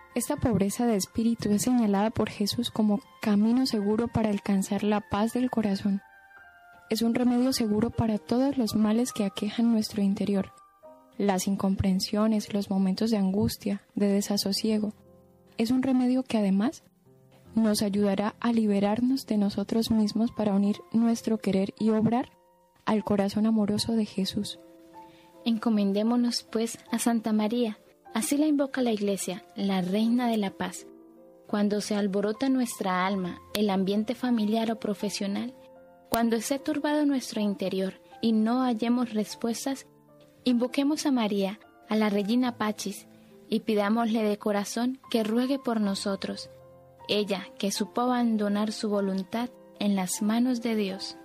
Esta pobreza de espíritu es señalada por Jesús como camino seguro para alcanzar la paz del corazón. Es un remedio seguro para todos los males que aquejan nuestro interior, las incomprensiones, los momentos de angustia, de desasosiego. Es un remedio que además nos ayudará a liberarnos de nosotros mismos para unir nuestro querer y obrar al corazón amoroso de Jesús. Encomendémonos, pues, a Santa María. Así la invoca la Iglesia, la Reina de la Paz. Cuando se alborota nuestra alma, el ambiente familiar o profesional, cuando esté turbado nuestro interior y no hallemos respuestas, invoquemos a María, a la Regina Pacis, y pidámosle de corazón que ruegue por nosotros, ella que supo abandonar su voluntad en las manos de Dios.